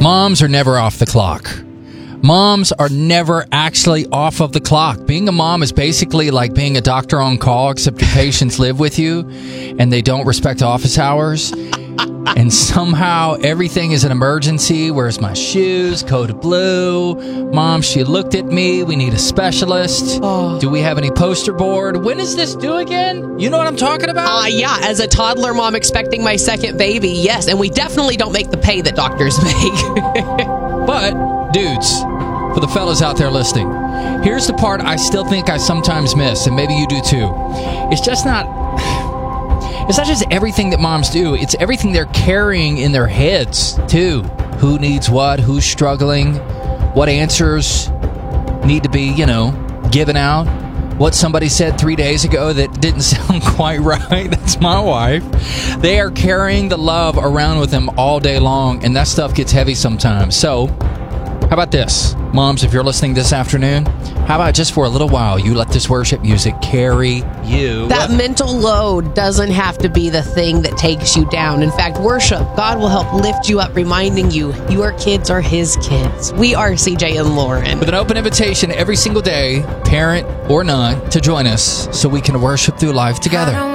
Moms are never off the clock. Moms are never actually off of the clock. Being a mom is basically like being a doctor on call, except your patients live with you and they don't respect office hours. And somehow everything is an emergency. Where's my shoes? Code blue. Mom, she looked at me. We need a specialist. Do we have any poster board? When is this due again? You know what I'm talking about? Yeah, as a toddler mom expecting my second baby, yes. And we definitely don't make the pay that doctors make. But, dudes, for the fellas out there listening, here's the part I still think I sometimes miss, and maybe you do too. It's not just everything that moms do. It's everything they're carrying in their heads, too. Who needs what? Who's struggling? What answers need to be, given out? What somebody said 3 days ago that didn't sound quite right. That's my wife. They are carrying the love around with them all day long, and that stuff gets heavy sometimes. So, how about this? Moms, if you're listening this afternoon, how about just for a little while, you let this worship music carry you? That mental load doesn't have to be the thing that takes you down. In fact, worship, God will help lift you up, reminding you your kids are His kids. We are CJ and Lauren. With an open invitation every single day, parent or not, to join us so we can worship through life together.